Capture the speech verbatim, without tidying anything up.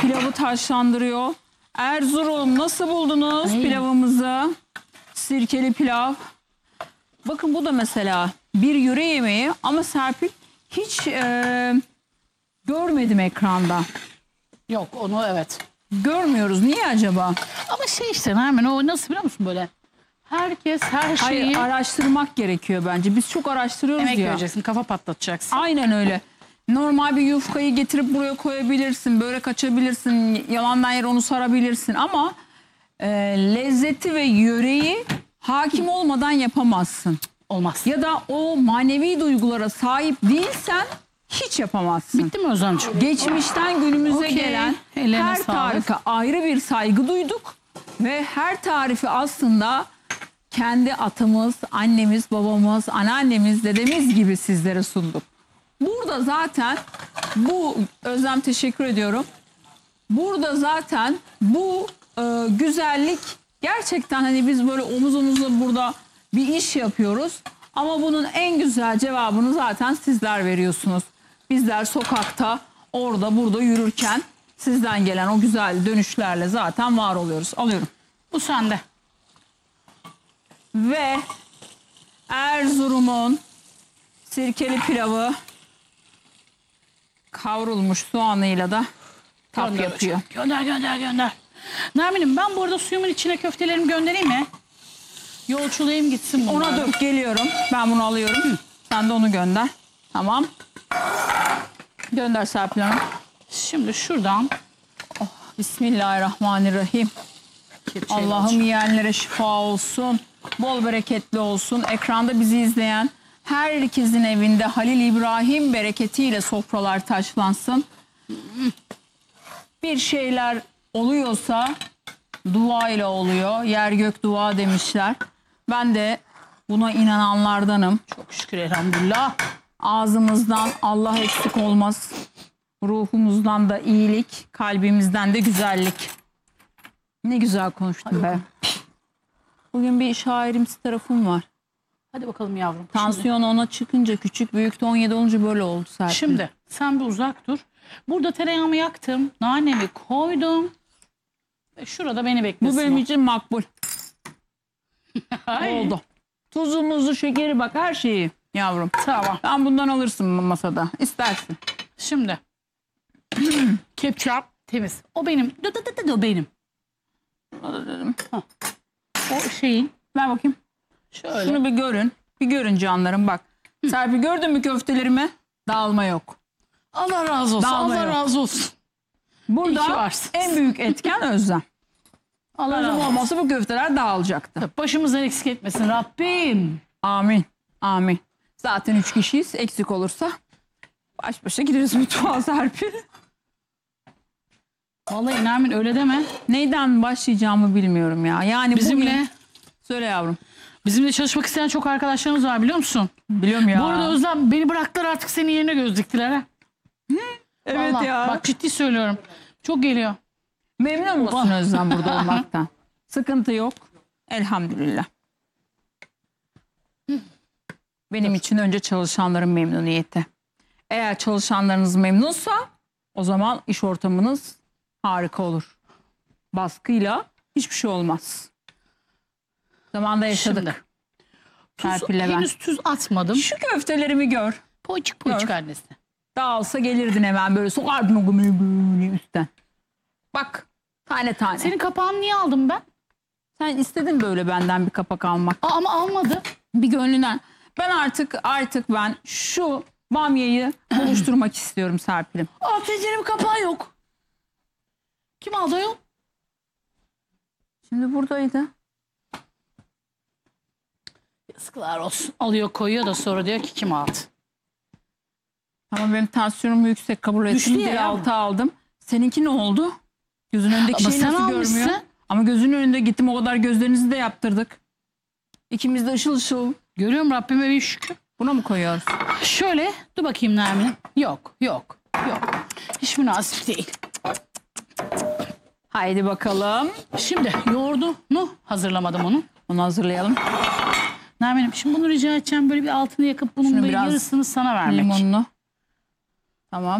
pilavı taşlandırıyor. Erzurum, nasıl buldunuz Ay. pilavımızı? Sirkeli pilav. Bakın bu da mesela bir yöre yemeği ama Serpil hiç e, görmedim ekranda. Yok onu evet. Görmüyoruz. Niye acaba? Ama şey işte hemen o nasıl biliyor musun böyle? Herkes her şeyi Hayır, araştırmak gerekiyor bence. Biz çok araştırıyoruz emek ya. vereceksin, kafa patlatacaksın. Aynen öyle. Normal bir yufkayı getirip buraya koyabilirsin. Börek açabilirsin. Yalandan yere onu sarabilirsin. Ama e, lezzeti ve yöreyi hakim olmadan yapamazsın. Olmaz. Ya da o manevi duygulara sahip değilsen hiç yapamazsın. Bitti mi Özlemciğim? Geçmişten günümüze Okey. gelen Ellerine her sağlık. tarife ayrı bir saygı duyduk. Ve her tarifi aslında kendi atamız, annemiz, babamız, anneannemiz, dedemiz gibi sizlere sunduk. Burada zaten bu, Özlem teşekkür ediyorum. Burada zaten bu e, güzellik gerçekten hani biz böyle omuz omuza burada bir iş yapıyoruz. Ama bunun en güzel cevabını zaten sizler veriyorsunuz. Bizler sokakta orada burada yürürken sizden gelen o güzel dönüşlerle zaten var oluyoruz. Alıyorum. Bu sende. Ve Erzurum'un sirkeli pilavı kavrulmuş soğanıyla da tap Gönder yapıyor. hocam. Gönder gönder gönder. Nermin'im ben bu arada suyumun içine köftelerimi göndereyim mi? Yolçulayayım gitsin bunlar. Ona dök geliyorum. Ben bunu alıyorum. Hı. Sen de onu gönder. Tamam. Gönder Serpil Hanım. Şimdi şuradan Bismillahirrahmanirrahim. Allah'ım yiyenlere şifa olsun. Bol bereketli olsun. Ekranda bizi izleyen herkesin evinde Halil İbrahim bereketiyle sofralar taşlansın. Bir şeyler oluyorsa dua ile oluyor. Yer gök dua demişler. Ben de buna inananlardanım. çok şükür elhamdülillah. Ağzımızdan Allah eksik olmaz. Ruhumuzdan da iyilik, kalbimizden de güzellik. Ne güzel konuştum be. Bugün bir şairimsi tarafım var. Hadi bakalım yavrum. Tansiyon ona çıkınca küçük, büyük de on yedi olunca böyle oldu Serpil. Şimdi sen bir uzak dur. Burada tereyağımı yaktım. Nanemi koydum. Ve şurada beni beklesin. Bu benim o. için makbul. Ay. Oldu. Tuzumuzu, şekeri bak her şeyi yavrum. Tamam. Ben bundan alırsın masada. İstersin. Şimdi. Ketçap temiz. O benim. Dı dı dı dı, o benim. Ha. O şeyin. Ver bakayım. Şöyle. Şunu bir görün. Bir görün canlarım bak. Serpil gördün mü köftelerimi? Dağılma yok. Allah razı olsun. Dağılma Allah yok. razı olsun. İyi ki Burada varsınız. en büyük etken Özlem. Allah Özlem razı olsun. olmasa bu köfteler dağılacaktı. Başımızdan eksik etmesin Rabbim. Amin. Amin. Zaten üç kişiyiz. Eksik olursa baş başa gideriz mutfağa Serpil. Vallahi Nermin öyle deme. Neyden başlayacağımı bilmiyorum ya. Yani Bizimle bugün... Söyle yavrum. bizimle çalışmak isteyen çok arkadaşlarımız var biliyor musun? Biliyorum ya. Bu arada Özlem beni bıraktılar artık senin yerine göz diktiler ha. Evet Vallahi, ya. Bak ciddi söylüyorum. Çok geliyor. Memnun musun Özlem burada olmaktan? Sıkıntı yok. Elhamdülillah. Benim için önce çalışanların memnuniyeti. Eğer çalışanlarınız memnunsa o zaman iş ortamınız harika olur. Baskıyla hiçbir şey olmaz. Zamanında yaşadık. Şimdi. Tuz, Serpil'le ben. henüz tuz atmadım. Şu köftelerimi gör. Poğaçık poğaçık Gör. annesi. Dağılsa gelirdin hemen böyle sokardın o gömleği böyle üstten. Bak tane tane. Senin kapağını niye aldım ben? Sen istedin böyle benden bir kapak almak. Aa, ama almadı. Bir gönlünden. Ben artık artık ben şu bamyayı buluşturmak istiyorum Serpil'im. Aa tenceremin kapağı yok. Kim aldı o? Şimdi buradaydı. Yazıklar olsun. Alıyor koyuyor da sonra diyor ki kim aldı? Ama benim tansiyonum yüksek kabul Düştü ettim. ya Dil yavrum. altı aldım. Seninki ne oldu? Gözün önündeki Ama şeyi sen nasıl almışsın. görmüyor? Ama gözünün önünde gittim o kadar gözlerinizi de yaptırdık. İkimiz de ışıl ışıl. Görüyorum Rabbime bir şükür. Buna mı koyuyoruz? Şöyle dur bakayım Nermin. Yok yok yok. Hiç münasip değil. Haydi bakalım. Şimdi yoğurdunu hazırlamadım onu. Onu hazırlayalım. Nermin'im şimdi bunu rica edeceğim böyle bir altını yakıp bunun Şunu böyle biraz yarısını sana vermek. Limonunu. Tamam.